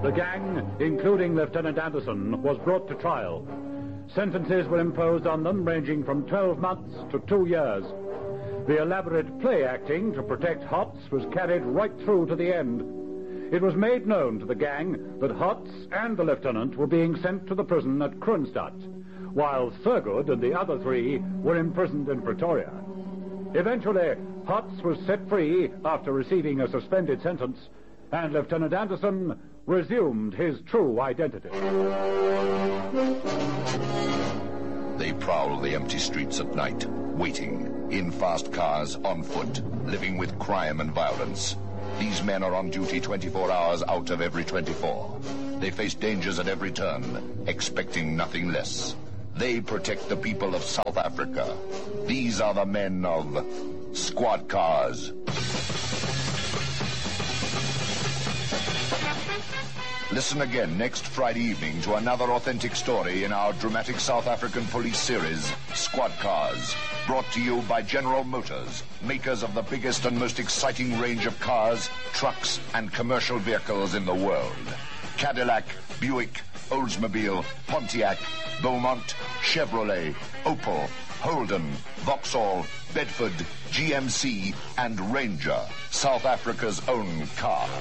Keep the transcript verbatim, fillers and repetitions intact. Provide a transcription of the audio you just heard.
The gang, including Lieutenant Anderson, was brought to trial. Sentences were imposed on them ranging from twelve months to two years. The elaborate play acting to protect Hotz was carried right through to the end. It was made known to the gang that Hotz and the lieutenant were being sent to the prison at Kronstadt, while Thurgood and the other three were imprisoned in Pretoria. Eventually, Hotz was set free after receiving a suspended sentence, and Lieutenant Anderson resumed his true identity. They prowl the empty streets at night, waiting, in fast cars, on foot, living with crime and violence. These men are on duty twenty-four hours out of every twenty-four. They face dangers at every turn, expecting nothing less. They protect the people of South Africa. These are the men of Squad Cars. Listen again next Friday evening to another authentic story in our dramatic South African police series, Squad Cars. Brought to you by General Motors, makers of the biggest and most exciting range of cars, trucks, and commercial vehicles in the world. Cadillac, Buick, Oldsmobile, Pontiac, Beaumont, Chevrolet, Opel, Holden, Vauxhall, Bedford, G M C, and Ranger, South Africa's own car.